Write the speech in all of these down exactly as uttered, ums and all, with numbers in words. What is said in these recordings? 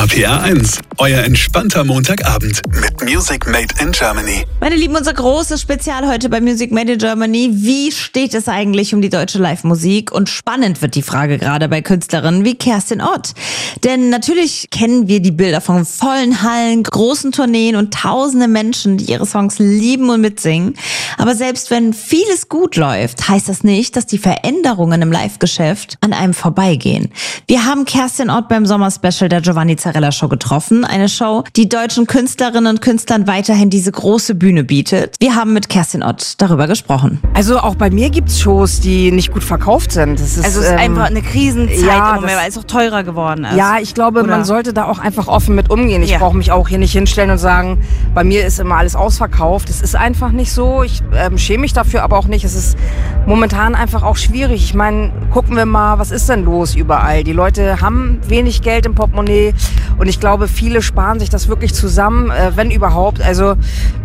R P R eins, euer entspannter Montagabend mit Music Made in Germany. Meine Lieben, unser großes Spezial heute bei Music Made in Germany. Wie steht es eigentlich um die deutsche Live-Musik? Und spannend wird die Frage gerade bei Künstlerinnen wie Kerstin Ott. Denn natürlich kennen wir die Bilder von vollen Hallen, großen Tourneen und tausende Menschen, die ihre Songs lieben und mitsingen. Aber selbst wenn vieles gut läuft, heißt das nicht, dass die Veränderungen im Live-Geschäft an einem vorbeigehen. Wir haben Kerstin Ott beim Sommerspecial der Giovanni Zarella Show getroffen. Eine Show, die deutschen Künstlerinnen und Künstlern weiterhin diese große Bühne bietet. Wir haben mit Kerstin Ott darüber gesprochen. Also auch bei mir gibt es Shows, die nicht gut verkauft sind. Das ist, also es ist ähm, einfach eine Krisenzeit ja, im Moment, weil es auch teurer geworden ist. Ja, ich glaube, Oder? man sollte da auch einfach offen mit umgehen. Ich Ja. brauche mich auch hier nicht hinstellen und sagen, bei mir ist immer alles ausverkauft. Es ist einfach nicht so. Ich ähm, schäme mich dafür aber auch nicht. Es ist momentan einfach auch schwierig. Ich meine, gucken wir mal, was ist denn los überall? Die Leute haben wenig Geld im Portemonnaie und ich glaube, viele sparen sich das wirklich zusammen, äh, wenn überhaupt. Also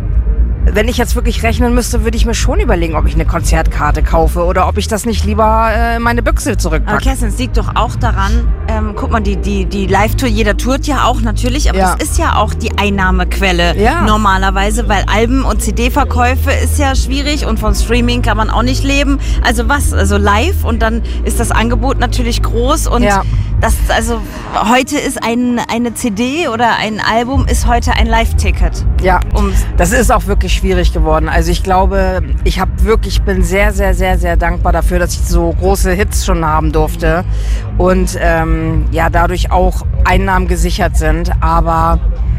wenn ich jetzt wirklich rechnen müsste, würde ich mir schon überlegen, ob ich eine Konzertkarte kaufe oder ob ich das nicht lieber äh, in meine Büchse Aber zurückpacke. Kerstin, es liegt doch auch daran, ähm, guck mal, die, die, die Live-Tour, jeder tourt ja auch natürlich, aber Ja. das ist ja auch die Einnahmequelle Ja. normalerweise, weil Alben und C D-Verkäufe ist ja schwierig und von Streaming kann man auch nicht leben. Also was, also live und dann ist das Angebot natürlich groß und Ja. das, also heute ist ein, eine C D oder ein Album ist heute ein Live-Ticket. Ja, Um, das ist auch wirklich schwierig geworden. Also ich glaube, ich habe wirklich, bin sehr, sehr, sehr, sehr dankbar dafür, dass ich so große Hits schon haben durfte und ähm, ja, dadurch auch Einnahmen gesichert sind. Aber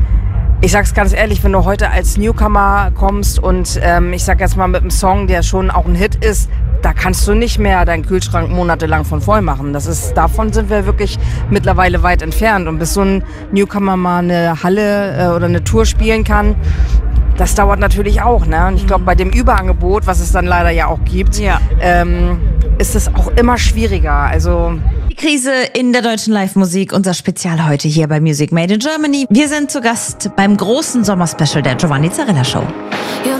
ich sag's ganz ehrlich, wenn du heute als Newcomer kommst und ähm, ich sag jetzt mal mit einem Song, der schon auch ein Hit ist, da kannst du nicht mehr deinen Kühlschrank monatelang von voll machen. Das ist, davon sind wir wirklich mittlerweile weit entfernt. Und bis so ein Newcomer mal eine Halle äh, oder eine Tour spielen kann, das dauert natürlich auch. Ne? Und ich glaube, bei dem Überangebot, was es dann leider ja auch gibt, Ja. ähm, ist es auch immer schwieriger. Also Die Krise in der deutschen Live-Musik, unser Spezial heute hier bei Music Made in Germany. Wir sind zu Gast beim großen Sommerspecial der Giovanni Zarella Show.